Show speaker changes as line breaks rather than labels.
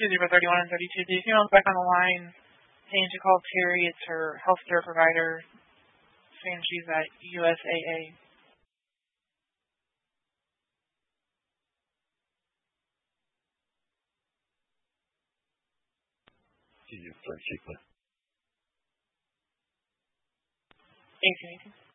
2031 and 32. The female's back on the line saying to call Terry. It's her healthcare provider, saying she's at USAA.
Can you start sequence?
18.